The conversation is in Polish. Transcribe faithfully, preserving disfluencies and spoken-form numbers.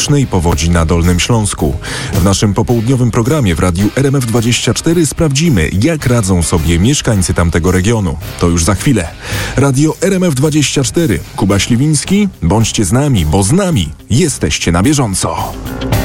sismicznej powodzi na Dolnym Śląsku. W naszym popołudniowym programie w Radiu R M F dwadzieścia cztery sprawdzimy, jak radzą sobie mieszkańcy tamtego regionu. To już za chwilę. Radio R M F dwadzieścia cztery. Kuba Śliwiński. Bądźcie z nami, bo z nami jesteście na bieżąco.